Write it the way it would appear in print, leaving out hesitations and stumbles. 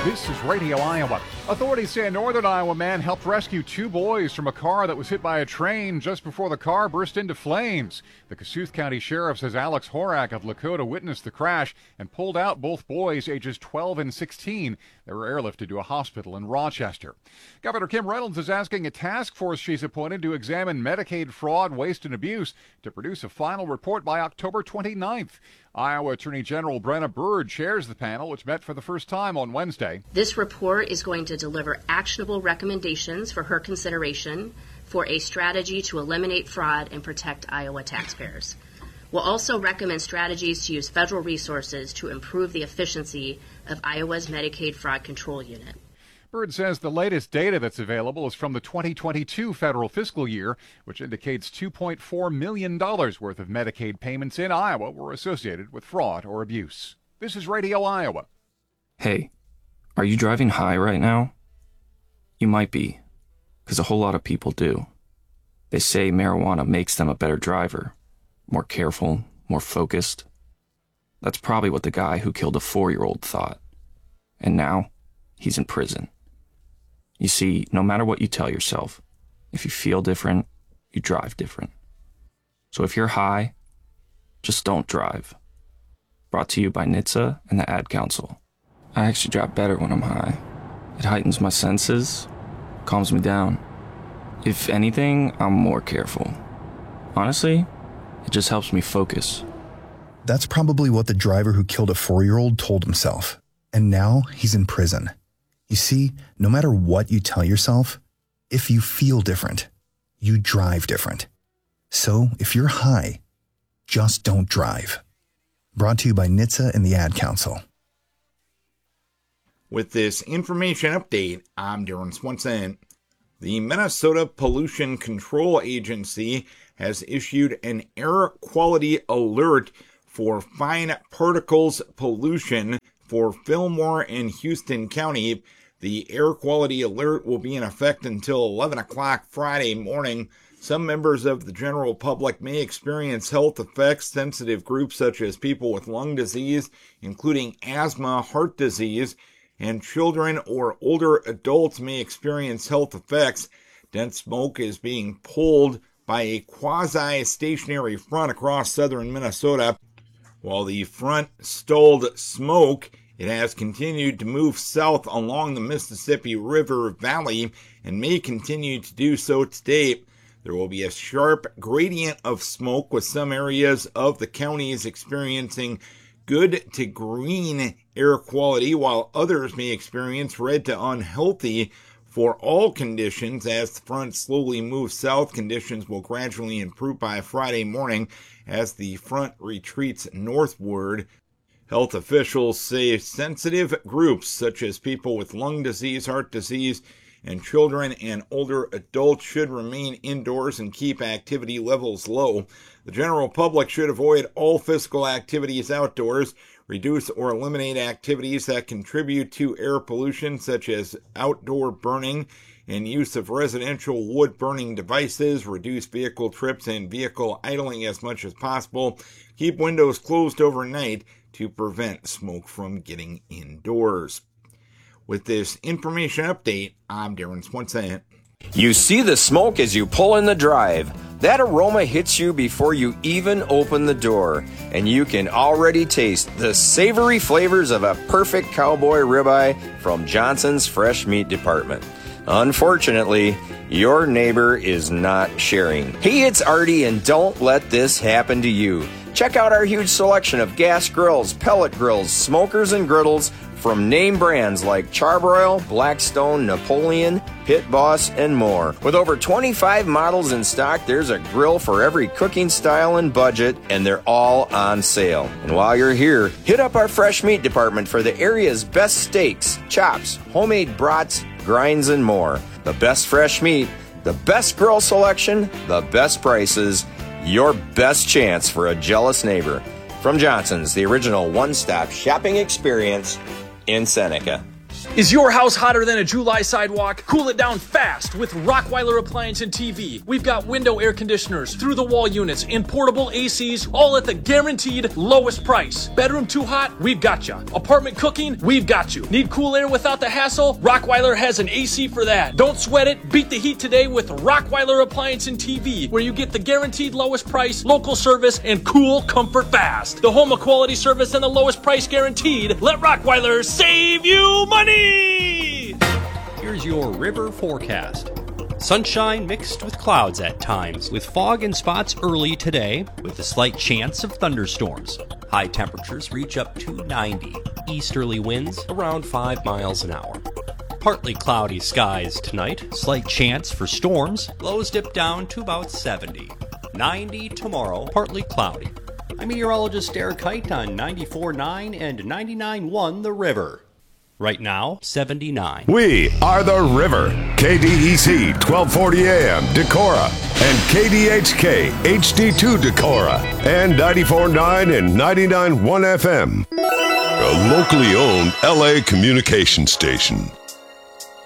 This is Radio Iowa. Authorities say a northern Iowa man helped rescue two boys from a car that was hit by a train just before the car burst into flames. The Kossuth County Sheriff says Alex Horak of Lakota witnessed the crash and pulled out both boys ages 12 and 16. They were airlifted to a hospital in Rochester. Governor Kim Reynolds is asking a task force she's appointed to examine Medicaid fraud, waste, and abuse to produce a final report by October 29th. Iowa Attorney General Brenna Bird chairs the panel, which met for the first time on Wednesday. This report is going to deliver actionable recommendations for her consideration for a strategy to eliminate fraud and protect Iowa taxpayers. We'll also recommend strategies to use federal resources to improve the efficiency of Iowa's Medicaid Fraud Control Unit. Bird says the latest data that's available is from the 2022 federal fiscal year, which indicates $2.4 million worth of Medicaid payments in Iowa were associated with fraud or abuse. This is Radio Iowa. Hey, are you driving high right now? You might be, because a whole lot of people do. They say marijuana makes them a better driver, more careful, more focused. That's probably what the guy who killed a 4-year-old thought. And now, he's in prison. You see, no matter what you tell yourself, if you feel different, you drive different. So if you're high, just don't drive. Brought to you by NHTSA and the Ad Council. I actually drive better when I'm high. It heightens my senses, calms me down. If anything, I'm more careful. Honestly, it just helps me focus. That's probably what the driver who killed a 4-year-old told himself. And now he's in prison. You see, no matter what you tell yourself, if you feel different, you drive different. So if you're high, just don't drive. Brought to you by NHTSA and the Ad Council. With this information update, I'm Darren Swenson. The Minnesota Pollution Control Agency has issued an air quality alert for fine particles pollution for Fillmore and Houston County. The air quality alert will be in effect until 11 o'clock Friday morning. Some members of the general public may experience health effects. Sensitive groups such as people with lung disease, including asthma, heart disease, and children or older adults may experience health effects. Dense smoke is being pulled by a quasi-stationary front across southern Minnesota. While the front stalled smoke, it has continued to move south along the Mississippi River Valley and may continue to do so today. There will be a sharp gradient of smoke, with some areas of the counties experiencing good to green air quality, while others may experience red to unhealthy. For all conditions, as the front slowly moves south, conditions will gradually improve by Friday morning as the front retreats northward. Health officials say sensitive groups such as people with lung disease, heart disease, and children and older adults should remain indoors and keep activity levels low. The general public should avoid all physical activities outdoors, reduce or eliminate activities that contribute to air pollution such as outdoor burning and use of residential wood burning devices, reduce vehicle trips and vehicle idling as much as possible, keep windows closed overnight to prevent smoke from getting indoors. With this information update, I'm Darren Swenson. You see the smoke as you pull in the drive. That aroma hits you before you even open the door, and you can already taste the savory flavors of a perfect cowboy ribeye from Johnson's Fresh Meat Department. Unfortunately, your neighbor is not sharing. Hey, it's Artie, and don't let this happen to you. Check out our huge selection of gas grills, pellet grills, smokers, and griddles from name brands like Charbroil, Blackstone, Napoleon, Pit Boss, and more. With over 25 models in stock, there's a grill for every cooking style and budget, and they're all on sale. And while you're here, hit up our fresh meat department for the area's best steaks, chops, homemade brats, grinds, and more. The best fresh meat, the best grill selection, the best prices, your best chance for a jealous neighbor. From Johnson's, the original one-stop shopping experience in Seneca. Is your house hotter than a July sidewalk? Cool it down fast with Rockweiler Appliance and TV. We've got window air conditioners, through-the-wall units, and portable ACs, all at the guaranteed lowest price. Bedroom too hot? We've got you. Apartment cooking? We've got you. Need cool air without the hassle? Rockweiler has an AC for that. Don't sweat it. Beat the heat today with Rockweiler Appliance and TV, where you get the guaranteed lowest price, local service, and cool comfort fast. The home of quality service and the lowest price guaranteed. Let Rockweiler save you money! Here's your river forecast. Sunshine mixed with clouds at times, with fog and spots early today, with a slight chance of thunderstorms. High temperatures reach up to 90. Easterly winds around 5 miles an hour. Partly cloudy skies tonight, slight chance for storms. Lows dip down to about 70. 90 tomorrow, partly cloudy. I'm meteorologist Derek Kite on 94.9 and 99.1 The River. Right now, 79. We are The River. KDEC 1240 AM Decorah and KDHK HD2 Decorah and 94.9 and 99.1 FM. A locally owned LA communication station.